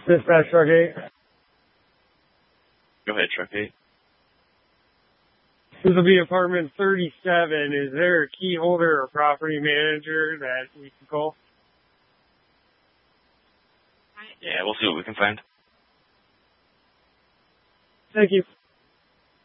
Dispatch Truck 8. Go ahead, Truck 8. This will be apartment 37. Is there a key holder or property manager that we can call? Yeah, we'll see what we can find. Thank you.